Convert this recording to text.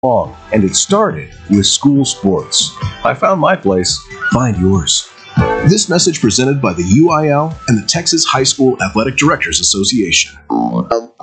long, and it started with school sports. I found my place. Find yours. This message presented by the UIL and the Texas High School Athletic Directors Association.